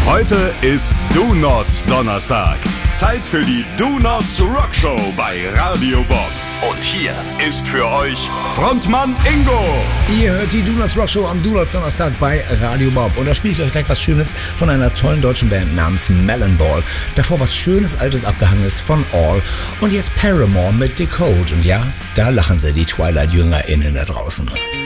Heute ist Do-Nots Donnerstag. Zeit für die Do-Nots Rock Show bei Radio Bob. Und hier ist für euch Frontmann Ingo. Ihr hört die Do-Nots Rock Show am Do-Nots Donnerstag bei Radio Bob. Und da spiele ich euch gleich was Schönes von einer tollen deutschen Band namens Melon Ball. Davor was Schönes, Altes, Abgehangenes von All. Und jetzt Paramore mit Decode. Und ja, da lachen sie, die Twilight-JüngerInnen da draußen.